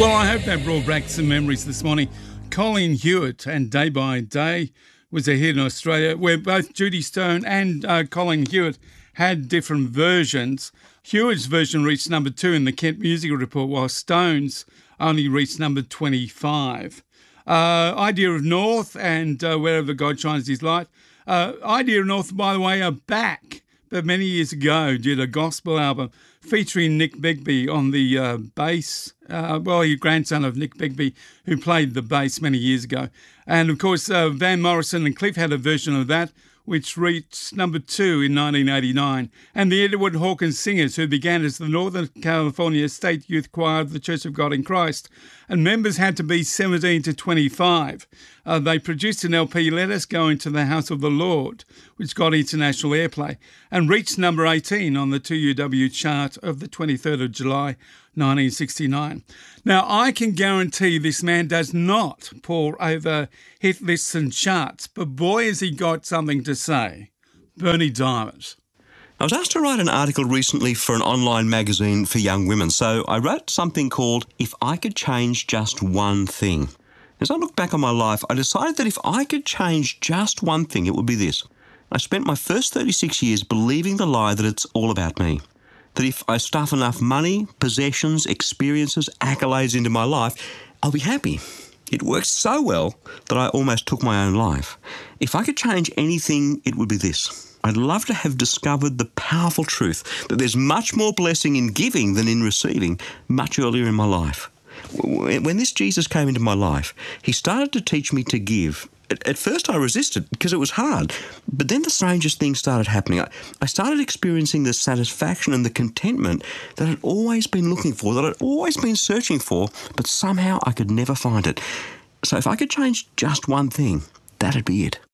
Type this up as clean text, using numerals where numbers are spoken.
Well, I hope that brought back some memories this morning. Colin Hewitt and Day by Day was a hit in Australia where both Judy Stone and Colin Hewitt had different versions. Hewitt's version reached number 2 in the Kent Music Report, while Stone's only reached number 25. Idea of North and Wherever God Shines His Light. Idea of North, by the way, are back, but many years ago did a gospel album featuring Nick Begbie on the bass. Your grandson of Nick Begbie, who played the bass many years ago. And, of course, Van Morrison and Cliff had a version of that, which reached number 2 in 1989. And the Edward Hawkins Singers, who began as the Northern California State Youth Choir of the Church of God in Christ, and members had to be 17 to 25. They produced an LP, Let Us Go Into the House of the Lord, which got international airplay, and reached number 18 on the 2UW chart of the 23rd of July, 1969. Now, I can guarantee this man does not pore over hit lists and charts, but boy, has he got something to say. Bernie Diamond. I was asked to write an article recently for an online magazine for young women, so I wrote something called If I Could Change Just One Thing. As I look back on my life, I decided that if I could change just one thing, it would be this. I spent my first 36 years believing the lie that it's all about me. That if I stuff enough money, possessions, experiences, accolades into my life, I'll be happy. It worked so well that I almost took my own life. If I could change anything, it would be this. I'd love to have discovered the powerful truth that there's much more blessing in giving than in receiving much earlier in my life. When this Jesus came into my life, he started to teach me to give. At first I resisted because it was hard, but then the strangest things started happening. I started experiencing the satisfaction and the contentment that I'd always been looking for, that I'd always been searching for, but somehow I could never find it. So if I could change just one thing, that'd be it.